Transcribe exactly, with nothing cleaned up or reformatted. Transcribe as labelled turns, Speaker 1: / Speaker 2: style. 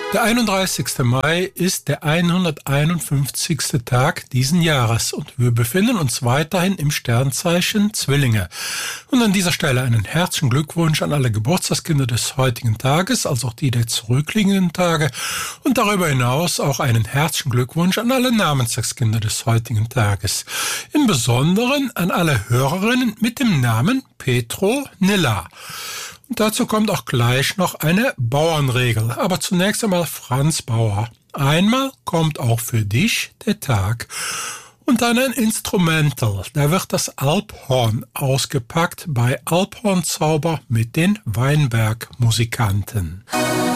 Speaker 1: Der einunddreißigste Mai ist der hunderteinundfünfzigste Tag diesen Jahres und wir befinden uns weiterhin im Sternzeichen Zwillinge. Und an dieser Stelle einen herzlichen Glückwunsch an alle Geburtstagskinder des heutigen Tages, als auch die der zurückliegenden Tage und darüber hinaus auch einen herzlichen Glückwunsch an alle Namenstagskinder des heutigen Tages. Im Besonderen an alle Hörerinnen mit dem Namen Petronilla. Und dazu kommt auch gleich noch eine Bauernregel. Aber zunächst einmal Franz Bauer. Einmal kommt auch für dich der Tag. Und dann ein Instrumental. Da wird das Alphorn ausgepackt bei Alphorn Zauber mit den Weinberg-Musikanten.